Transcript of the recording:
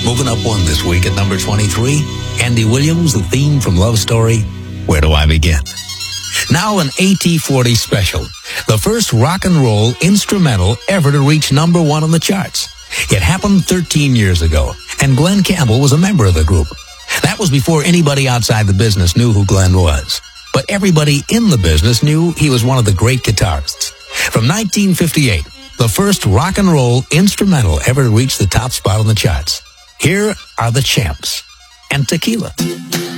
Moving up one this week at number 23, Andy Williams, the theme from Love Story, Where Do I Begin? Now an AT40 special, the first rock and roll instrumental ever to reach number one on the charts. It happened 13 years ago, and Glenn Campbell was a member of the group. That was before anybody outside the business knew who Glenn was. But everybody in the business knew he was one of the great guitarists. From 1958, the first rock and roll instrumental ever to reach the top spot on the charts. Here are the Champs and Tequila.